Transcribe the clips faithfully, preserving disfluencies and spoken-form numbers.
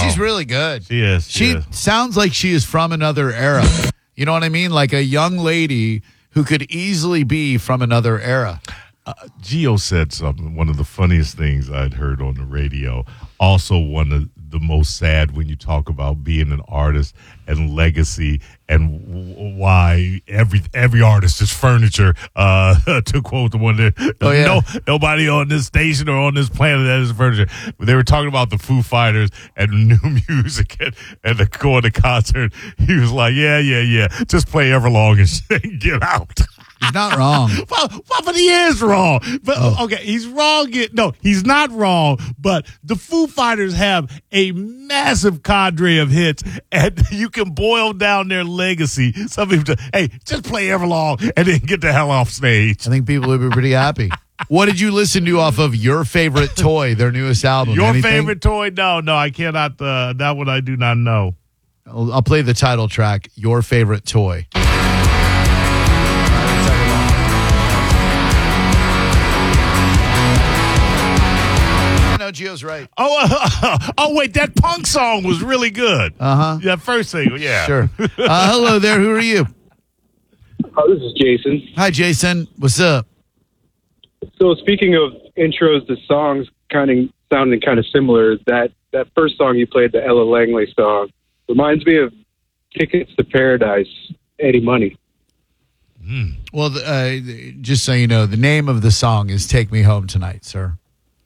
she's really good. She is. She, She is. sounds like she is from another era. You know what I mean? Like a young lady who could easily be from another era. Uh, Gio said something, one of the funniest things I'd heard on the radio. Also, one of the most sad when you talk about being an artist and legacy and w- why every every artist is furniture. Uh, to quote the one that Oh, yeah. no nobody on this station or on this planet that is furniture. They were talking about the Foo Fighters and new music and, and the going to concert. He was like, yeah, yeah, yeah, just play Everlong and, and get out. He's not wrong. Well, well, but he is wrong. But Oh. okay, he's wrong. No, he's not wrong. But the Foo Fighters have a massive cadre of hits, and you can boil down their legacy. Some people, say, hey, just play Everlong and then get the hell off stage. I think people would be pretty happy. What did you listen to off of Your Favorite Toy, their newest album? Your Anything? favorite toy? No, no, I cannot. Uh, that one I do not know. I'll, I'll play the title track, Your Favorite Toy. No, Gio's right. Oh, uh, oh, wait, that punk song was really good. Uh-huh. That first single, yeah. Sure. Uh, hello there. Who are you? Oh, this is Jason. Hi, Jason. What's up? So speaking of intros to songs, kind of sounding kind of similar, that that first song you played, the Ella Langley song, reminds me of Tickets to Paradise, Eddie Money. Well, uh, just so you know, the name of the song is Take Me Home Tonight, sir.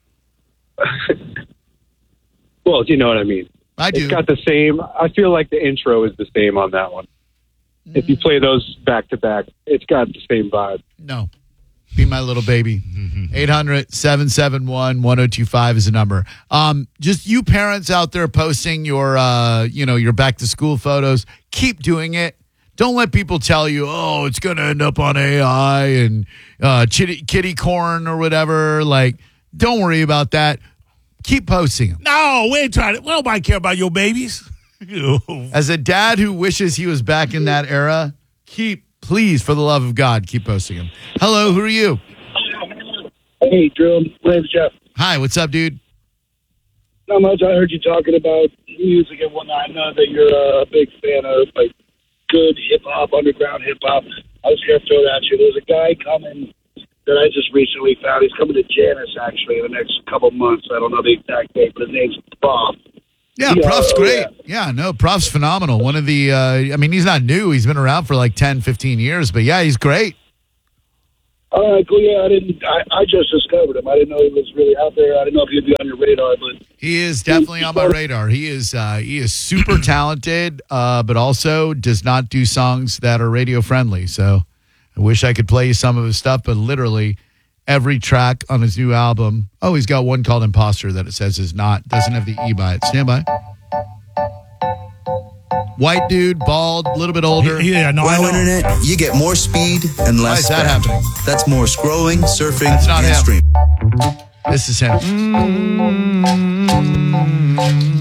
Well, you know what I mean. I do. It's got the same, I feel like the intro is the same on that one. If you play those back to back, it's got the same vibe. No. Be My Little Baby. eight hundred, seven seven one, one oh two five is the number. Um, just you parents out there posting your, uh, you know, your back to school photos, keep doing it. Don't let people tell you, oh, it's going to end up on A I and uh, kitty, kitty corn or whatever. Like, don't worry about that. Keep posting them. No, we ain't trying to. Nobody care about your babies. As a dad who wishes he was back in that era, keep, please, for the love of God, keep posting them. Hello, who are you? Hey, Drew. My name's Jeff. Hi, what's up, dude? Not much. I heard you talking about music and whatnot. I know that you're a big fan of like good hip hop, underground hip hop. I was going to throw that at you. There's a guy coming that I just recently found. He's coming to Janice actually in the next couple months. I don't know the exact date, but his name's Prof. Yeah, Yeah, Prof's oh, great. yeah. Yeah, no, Prof's phenomenal. One of the, uh, I mean, he's not new. He's been around for like ten, fifteen years, but yeah, he's great. All right, cool. Yeah, I didn't. I, I just discovered him. I didn't know he was really out there. I didn't know if he'd be on your radar, but He is definitely on my radar. He is uh, he is super talented, uh, but also does not do songs that are radio friendly. So I wish I could play you some of his stuff, but literally every track on his new album. Oh, he's got one called Imposter that it says is not, doesn't have the E by it. Stand by. White dude, bald, a little bit older. Yeah, no, I Well, know. internet, you get more speed and Why less is that spam. happening? That's more scrolling, surfing, That's not and him. streaming. This is him.